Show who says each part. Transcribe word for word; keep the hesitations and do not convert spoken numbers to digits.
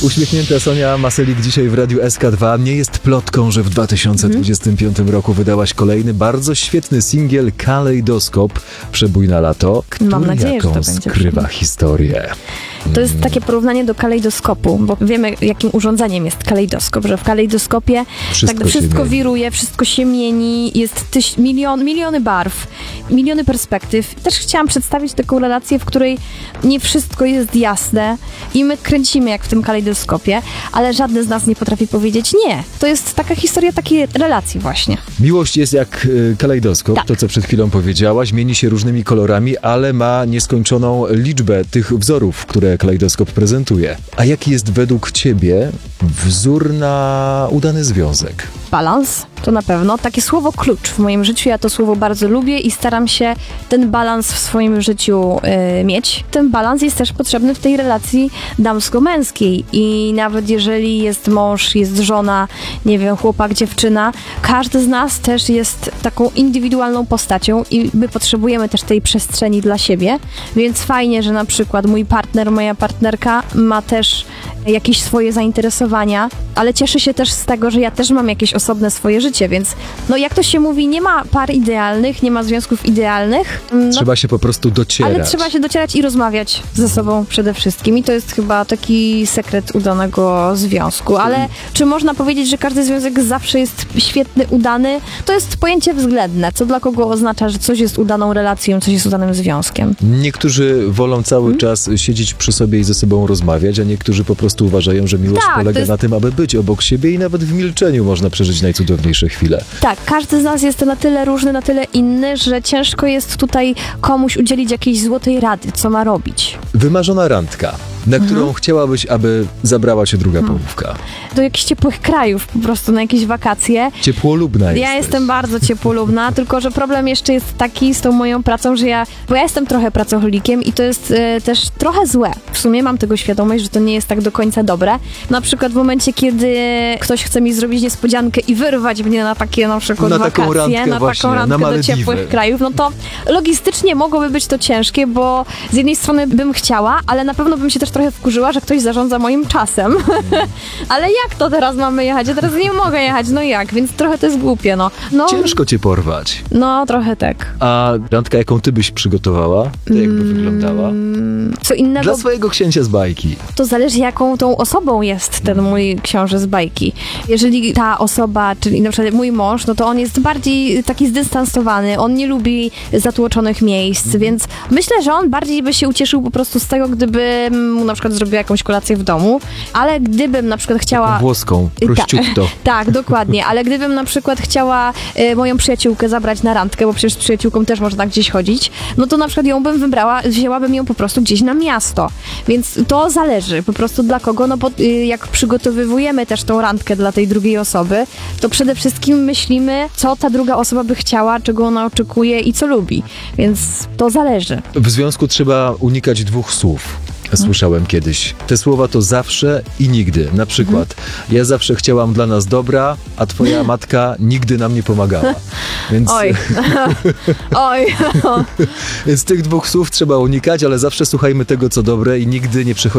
Speaker 1: Uśmiechnięta Sonia Maselik dzisiaj w Radiu S K dwa. Nie jest plotką, że w dwa tysiące dwudziestym piątym roku wydałaś kolejny bardzo świetny singiel Kalejdoskop, Przebój na lato, który
Speaker 2: Mam nadzieję,
Speaker 1: jaką
Speaker 2: że to będzie
Speaker 1: skrywa historię.
Speaker 2: To jest takie porównanie do kalejdoskopu, bo wiemy, jakim urządzeniem jest kalejdoskop, że w kalejdoskopie
Speaker 1: Wszystko
Speaker 2: tak wszystko
Speaker 1: się mieni.
Speaker 2: wiruje, wszystko się mieni, jest tyś, milion, miliony barw, miliony perspektyw. Też chciałam przedstawić taką relację, w której nie wszystko jest jasne i my kręcimy jak w tym kalejdoskopie, ale żadne z nas nie potrafi powiedzieć nie. To jest taka historia takiej relacji właśnie.
Speaker 1: Miłość jest jak y, kalejdoskop,
Speaker 2: Tak.
Speaker 1: to co przed chwilą powiedziałaś, mieni się różnymi kolorami, ale ma nieskończoną liczbę tych wzorów, które kalejdoskop prezentuje. A jaki jest według ciebie wzór na udany związek?
Speaker 2: Balans, to na pewno. Takie słowo klucz w moim życiu. Ja to słowo bardzo lubię i staram się ten balans w swoim życiu y, mieć. Ten balans jest też potrzebny w tej relacji damsko-męskiej i nawet jeżeli jest mąż, jest żona, nie wiem, chłopak, dziewczyna, każdy z nas też jest taką indywidualną postacią i my potrzebujemy też tej przestrzeni dla siebie, więc fajnie, że na przykład mój partner, moja partnerka ma też jakieś swoje zainteresowania, ale cieszę się też z tego, że ja też mam jakieś osobne swoje życie, więc no jak to się mówi, nie ma par idealnych, nie ma związków idealnych. No,
Speaker 1: Trzeba się po prostu docierać.
Speaker 2: ale trzeba się docierać i rozmawiać ze sobą przede wszystkim i to jest chyba taki sekret udanego związku, ale czy można powiedzieć, że każdy związek zawsze jest świetny, udany? To jest pojęcie względne, co dla kogo oznacza, że coś jest udaną relacją, coś jest udanym związkiem.
Speaker 1: Niektórzy wolą cały hmm? czas siedzieć przy sobie i ze sobą rozmawiać, a niektórzy po prostu uważają, że miłość
Speaker 2: Tak,
Speaker 1: polega
Speaker 2: to jest-
Speaker 1: na tym, aby być obok siebie i nawet w milczeniu można przeżyć najcudowniejsze chwile.
Speaker 2: Tak, każdy z nas jest na tyle różny, na tyle inny, że ciężko jest tutaj komuś udzielić jakiejś złotej rady, co ma robić.
Speaker 1: Wymarzona randka, na
Speaker 2: Mhm.
Speaker 1: którą chciałabyś, aby zabrała się druga połówka.
Speaker 2: Do jakichś ciepłych krajów, po prostu na jakieś wakacje.
Speaker 1: Ciepłolubna
Speaker 2: Ja
Speaker 1: jesteś.
Speaker 2: jestem bardzo ciepłolubna, tylko że problem jeszcze jest taki z tą moją pracą, że ja, bo ja jestem trochę pracocholikiem i to jest e, też trochę złe. W sumie mam tego świadomość, że to nie jest tak do końca dobre. Na przykład w momencie, kiedy ktoś chce mi zrobić niespodziankę i wyrwać mnie na takie na przykład
Speaker 1: Na taką
Speaker 2: wakacje,
Speaker 1: randkę
Speaker 2: na
Speaker 1: właśnie,
Speaker 2: taką
Speaker 1: na
Speaker 2: randkę do
Speaker 1: Malediwy.
Speaker 2: ciepłych krajów, no to logistycznie mogłoby być to ciężkie, bo z jednej strony bym chciała, ale na pewno bym się też trochę wkurzyła, że ktoś zarządza moim czasem. Ale jak to teraz mamy jechać? Ja teraz nie mogę jechać, no jak? Więc trochę to jest głupie, no. no
Speaker 1: Ciężko cię porwać.
Speaker 2: No, trochę tak.
Speaker 1: A randka, jaką ty byś przygotowała, to jakby wyglądała?
Speaker 2: Co innego,
Speaker 1: Dla swojego księcia z bajki.
Speaker 2: to zależy, jaką tą osobą jest ten mój książę z bajki. Jeżeli ta osoba, czyli na przykład mój mąż, no to on jest bardziej taki zdystansowany, on nie lubi zatłoczonych miejsc, więc myślę, że on bardziej by się ucieszył po prostu z tego, gdybym mu na przykład zrobiła jakąś kolację w domu, ale gdybym na przykład chciała...
Speaker 1: Włoską,
Speaker 2: Ta-
Speaker 1: prościutto.
Speaker 2: Tak, dokładnie, ale gdybym na przykład chciała y, moją przyjaciółkę zabrać na randkę, bo przecież z przyjaciółką też można gdzieś chodzić, no to na przykład ją bym wybrała, wzięłabym ją po prostu gdzieś na miasto. Więc to zależy po prostu dla kogo, no bo y, jak przygotowywujemy też tą randkę dla tej drugiej osoby, to przede wszystkim myślimy, co ta druga osoba by chciała, czego ona oczekuje i co lubi. Więc to zależy.
Speaker 1: W związku trzeba unikać dwóch słów. Słyszałem kiedyś. Te słowa to zawsze i nigdy. Na przykład, ja zawsze chciałam dla nas dobra, a twoja matka nigdy nam nie pomagała. Więc,
Speaker 2: Oj. Oj.
Speaker 1: więc tych dwóch słów trzeba unikać, ale zawsze słuchajmy tego, co dobre i nigdy nie przechodźmy